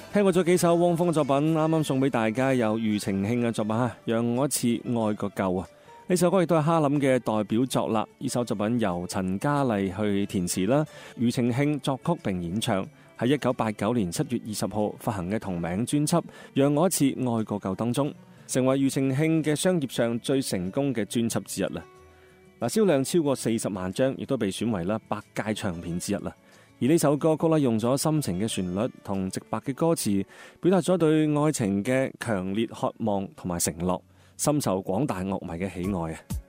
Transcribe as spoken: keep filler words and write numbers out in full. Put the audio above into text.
聽過咗幾首汪峰嘅作品，啱啱送俾大家有庾澄慶嘅作品《讓我一次愛個夠》啊！呢首歌亦都係哈林嘅代表作啦。呢首作品由陳嘉麗去填詞啦，庾澄慶作曲並演唱，喺一九八九年七月二十號發行嘅同名專輯《讓我一次愛個夠》當中，成為庾澄慶嘅商業上最成功嘅專輯之一啦。嗱，銷量超過四十萬張，亦都被選為啦百佳唱片之一啦。而呢首歌曲咧，用咗深情嘅旋律同直白嘅歌詞，表達咗對愛情嘅強烈渴望同埋承諾，深受廣大樂迷嘅喜愛啊！